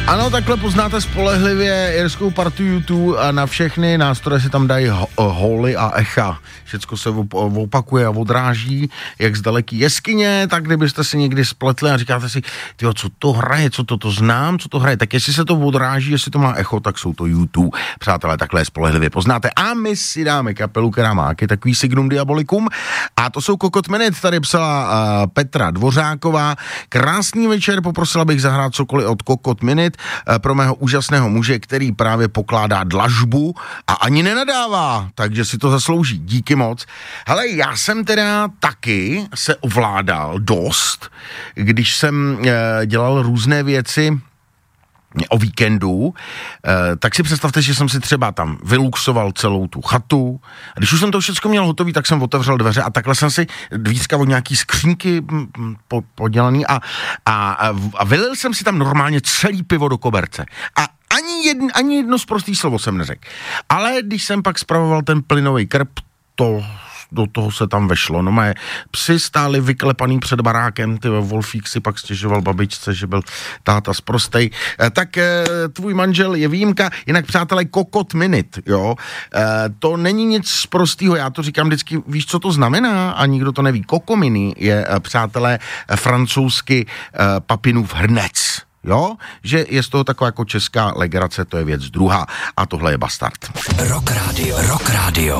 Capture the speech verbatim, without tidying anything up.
Ano, takhle poznáte spolehlivě irskou partiu U dva a na všechny nástroje si tam dají ho- holy a echa. Všecko se op- opakuje a odráží, jak z daleký jeskyně, tak kdybyste si někdy spletli a říkáte si, tyjo, co to hraje, co to, to znám, co to hraje, tak jestli se to odráží, jestli to má echo, tak jsou to U dva. Přátelé, takhle spolehlivě poznáte. A my si dáme kapelu, která má takový Signum Diabolicum a to jsou Kokot Minute, tady psala uh, Petra Dvořáková. Krásný večer, poprosila bych zahrát cokoliv od Kokot Minute pro mého úžasného muže, který právě pokládá dlažbu a ani nenadává, takže si to zaslouží. Díky moc. Hele, já jsem teda taky se ovládal dost, když jsem e, dělal různé věci o víkendu, eh, tak si představte, že jsem si třeba tam vyluxoval celou tu chatu. A když už jsem to všechno měl hotový, tak jsem otevřel dveře a takhle jsem si dvícka od nějaký skřínky po, podělaný a, a, a vylil jsem si tam normálně celý pivo do koberce. A ani, jedn, ani jedno z prostých slovo jsem neřekl. Ale když jsem pak spravoval ten plynový krb, to do toho se tam vešlo. No moje psi stáli vyklepaný před barákem, ty Wolfík si pak stěžoval babičce, že byl táta sprostej. E, tak e, tvůj manžel je výjimka, jinak přátelé Kokot Minute, jo. E, to není nic prostýho, já to říkám vždycky, víš, co to znamená? A nikdo to neví. Kokominy je, e, přátelé, e, francouzsky e, papinův hrnec. Jo, že je z toho taková jako česká legrace, to je věc druhá. A tohle je Bastard. Rock Radio, Rock Radio.